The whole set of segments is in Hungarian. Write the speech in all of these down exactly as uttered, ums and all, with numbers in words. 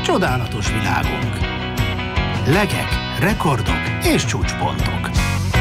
Csodálatos világunk. Legek, rekordok és csúcspontok.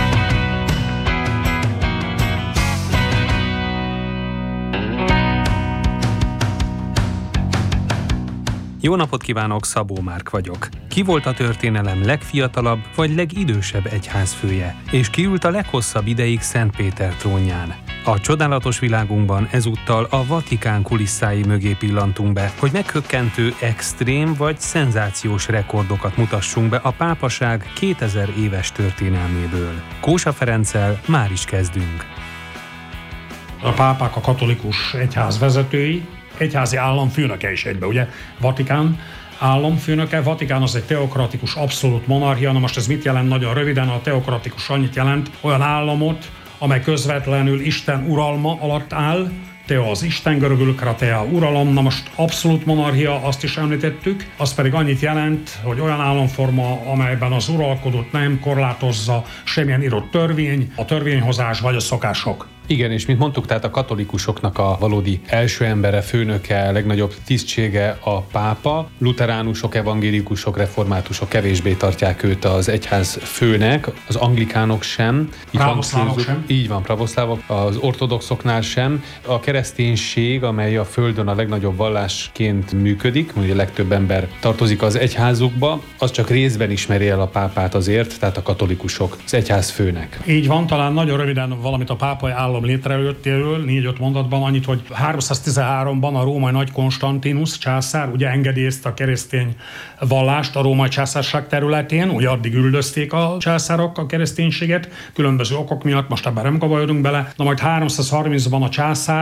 Jó napot kívánok, Szabó Márk vagyok. Ki volt a történelem legfiatalabb vagy legidősebb egyházfője, és ki ült a leghosszabb ideig Szent Péter trónján? A csodálatos világunkban ezúttal a Vatikán kulisszái mögé pillantunk be, hogy meghökkentő, extrém vagy szenzációs rekordokat mutassunk be a pápaság kétezer éves történelméből. Kósa Ferenccel már is kezdünk. A pápák a katolikus egyház vezetői, egyházi államfőnöke is egybe, ugye? Vatikán államfőnöke, Vatikán az egy teokratikus abszolút monarchia. Na most ez mit jelent nagyon röviden? A teokratikus annyit jelent, olyan államot, amely közvetlenül Isten uralma alatt áll. Theo az Isten, görögül kratea uralom. Na most abszolút monarchia, azt is említettük, az pedig annyit jelent, hogy olyan államforma, amelyben az uralkodót nem korlátozza semmilyen írott törvény, a törvényhozás vagy a szokások. Igen, és mint mondtuk, tehát a katolikusoknak a valódi első embere, főnöke, legnagyobb tisztsége a pápa. Luteránusok, evangélikusok, reformátusok kevésbé tartják őt az egyház főnek, az anglikánok sem. Pravoszlávok sem. Így van, pravoszlávok, az ortodoxoknál sem. A kereszténység, amely a földön a legnagyobb vallásként működik, ugye a legtöbb ember tartozik az egyházukba, az csak részben ismeri el a pápát azért, tehát a katolikusok az egyház főnek. Így van, talán nagyon röviden valamit a pápai állam létrejöttéről, négy-öt mondatban annyit, hogy háromszáztizenháromban a római nagy Konstantinus császár ugye engedélyezte a keresztény vallást a római császárság területén, ugye addig üldözték a császárok a kereszténységet, különböző okok miatt, most ebben nem gabajodunk bele, na majd háromszázharmincban a császár